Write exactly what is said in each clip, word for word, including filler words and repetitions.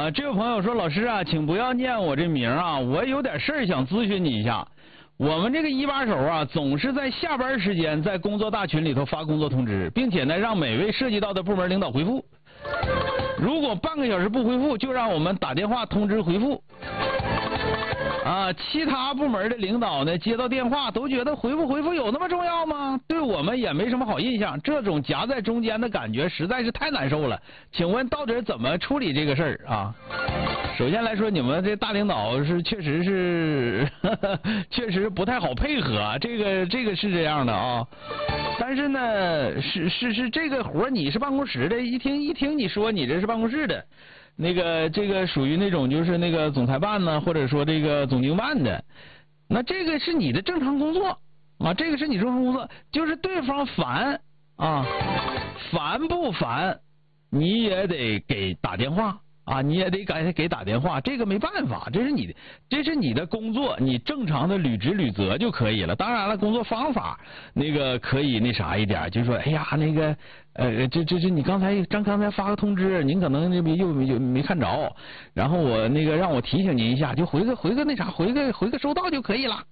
啊，这位朋友说，老师啊，请不要念我这名啊，我有点事儿想咨询你一下。我们这个一把手啊，总是在下班时间在工作大群里头发工作通知，并且呢，让每位涉及到的部门领导回复。如果半个小时不回复，就让我们打电话通知回复。啊，其他部门的领导呢，接到电话都觉得回不回复有那么重要吗？对我们也没什么好印象，这种夹在中间的感觉实在是太难受了。请问到底怎么处理这个事儿啊？首先来说，你们这大领导是确实是呵呵确实不太好配合，这个这个是这样的啊。但是呢，是是是这个活你是办公室的，一听一听你说你这是办公室的。那个这个属于那种就是那个总裁办呢，或者说这个总经办的，那这个是你的正常工作啊，这个是你正常工作，就是对方烦啊，烦不烦，你也得给打电话啊，你也得给给打电话，这个没办法，这是你的，这是你的工作，你正常的履职履责就可以了。当然了，工作方法那个可以那啥一点，就是说，哎呀，那个。呃，这这这你刚才刚刚才发个通知，您可能又又又没看着，然后我那个让我提醒您一下，就回个回个那啥，回个回个收到就可以了。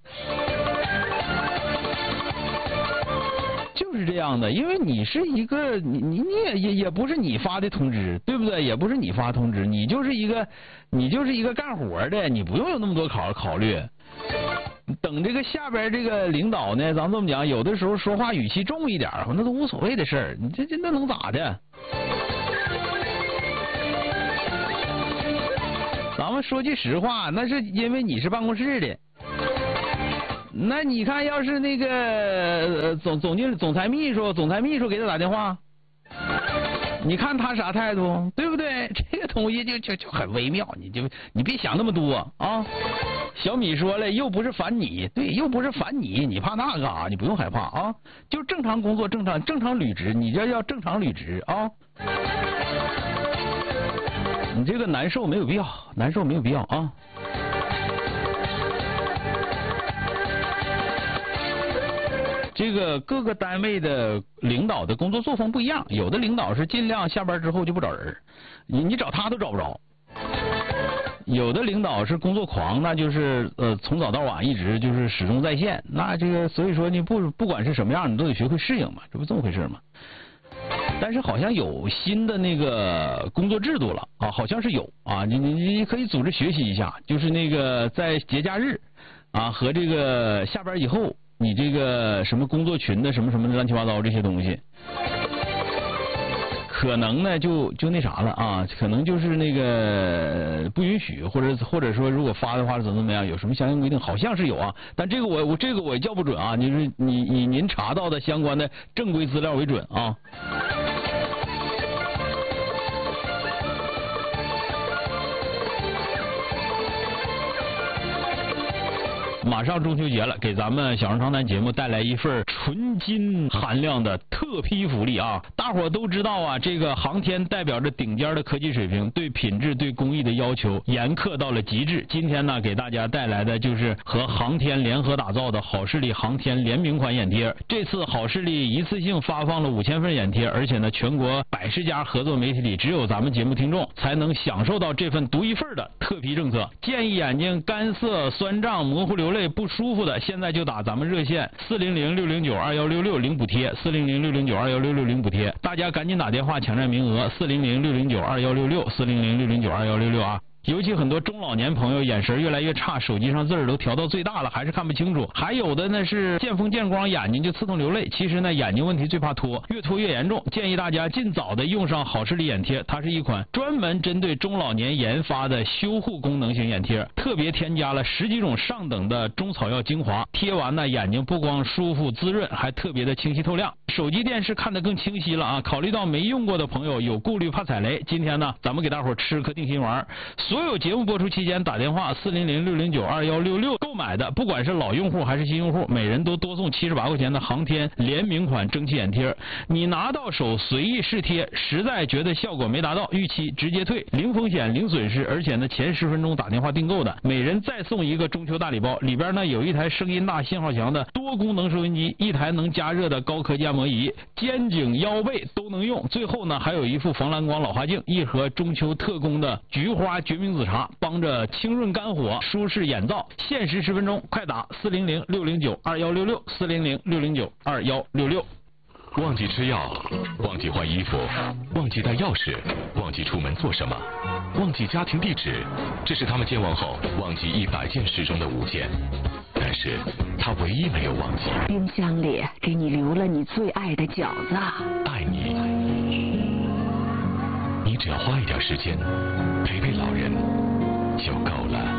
就是这样的，因为你是一个你你你也也也不是你发的通知，对不对？也不是你发通知，你就是一个你就是一个干活的，你不用有那么多考考虑。等这个下边这个领导呢，咱们这么讲，有的时候说话语气重一点，那都无所谓的事儿。你这这那能咋的？咱们说句实话，那是因为你是办公室的。那你看，要是那个呃总总经理、总裁秘书、总裁秘书给他打电话，你看他啥态度，对不对？这个东西就就就很微妙，你就你别想那么多啊。小米说了，又不是烦你，对，又不是烦你，你怕那个啊？你不用害怕啊，就正常工作，正常正常履职，你这要正常履职啊。你这个难受没有必要，难受没有必要啊。这个各个单位的领导的工作作风不一样，有的领导是尽量下班之后就不找人，你你找他都找不着。有的领导是工作狂，那就是呃从早到晚一直就是始终在线，那这个所以说你不不管是什么样，你都得学会适应嘛，这不这么回事吗？但是好像有新的那个工作制度了啊，好像是有啊，你你你可以组织学习一下，就是那个在节假日啊和这个下班以后，你这个什么工作群的什么什么乱七八糟这些东西。可能呢，就就那啥了啊，可能就是那个不允许，或者或者说如果发的话是怎么怎么样，有什么相应规定？好像是有啊，但这个我我这个我叫不准啊，就是你以您查到的相关的正规资料为准啊。马上中秋节了，给咱们小声长谈节目带来一份纯金含量的特批福利啊！大伙都知道啊，这个航天代表着顶尖的科技水平，对品质、对工艺的要求严苛到了极致。今天呢，给大家带来的就是和航天联合打造的好视力航天联名款眼贴。这次好视力一次性发放了五千份眼贴，而且呢，全国百十家合作媒体里，只有咱们节目听众才能享受到这份独一份的特批政策。建议眼睛干涩、酸胀、模糊流泪不舒服的，现在就打咱们热线四零零六零九二幺六六领补贴，四零零六零九二幺六六领补贴，大家赶紧打电话抢占名额，四零零六零九二幺六六，四零零六零九二幺六六啊。尤其很多中老年朋友眼神越来越差，手机上字儿都调到最大了，还是看不清楚。还有的呢是见风见光，眼睛就刺痛流泪。其实呢，眼睛问题最怕脱，越脱越严重。建议大家尽早的用上好视力眼贴，它是一款专门针对中老年研发的修护功能型眼贴，特别添加了十几种上等的中草药精华，贴完呢眼睛不光舒服滋润，还特别的清晰透亮。手机电视看得更清晰了啊！考虑到没用过的朋友有顾虑怕踩雷，今天呢咱们给大伙吃颗定心丸。 所有节目播出期间打电话四零零六零九二幺六六购买的，不管是老用户还是新用户，每人都多送七十八块钱的航天联名款蒸汽眼贴。你拿到手随意试贴，实在觉得效果没达到预期，直接退，零风险零损失。而且呢，前十分钟打电话订购的，每人再送一个中秋大礼包，里边呢有一台声音大、信号强的多功能收音机，一台能加热的高科技按摩仪，肩颈腰背都能用。最后呢，还有一副防蓝光老花镜，一盒中秋特供的菊花决明子茶，帮着清润肝火，舒适眼燥。限时十分钟，快打四零零六零九二幺六六四零零六零九二幺六六。 忘记吃药，忘记换衣服，忘记带钥匙，忘记出门做什么，忘记家庭地址，这是他们健忘后忘记一百件事中的五件。但是他唯一没有忘记， 冰箱里给你留了你最爱的饺子。 爱你，你只要花一点时间陪陪老人就够了。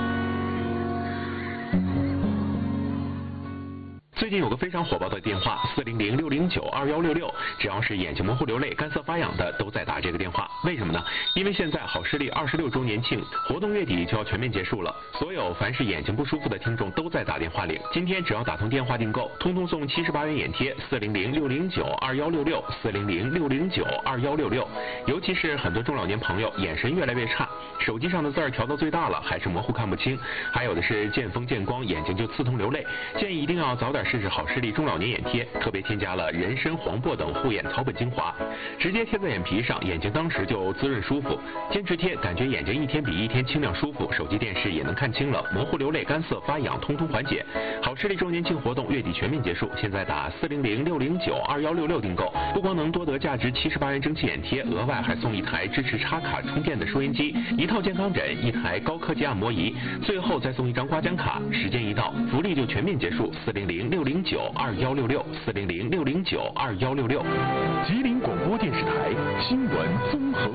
最近有个非常火爆的电话四零零六零九二幺六六，只要是眼睛模糊流泪、干涩发痒的都在打这个电话。为什么呢？因为现在好视力二十六周年庆活动月底就要全面结束了，所有凡是眼睛不舒服的听众都在打电话领。今天只要打通电话订购，通通送七十八元眼贴。四零零六零九二幺六六四零零六零九二幺六六。尤其是很多中老年朋友眼神越来越差，手机上的字儿调到最大了还是模糊看不清，还有的是见风见光眼睛就刺痛流泪，建议一定要早点试试好视力中老年眼贴，特别添加了人参、黄柏等护眼草本精华，直接贴在眼皮上，眼睛当时就滋润舒服。坚持贴，感觉眼睛一天比一天清亮舒服，手机电视也能看清了，模糊流泪、干涩发痒通通缓解。好视力周年庆活动月底全面结束，现在打四零零六零九二幺六六订购，不光能多得价值七十八元蒸汽眼贴，额外还送一台支持插卡充电的收音机，一套健康枕，一台高科技按摩仪，最后再送一张刮奖卡。时间一到，福利就全面结束。四零零六零九二幺六六四零零六零九二幺六六。吉林广播电视台新闻综合。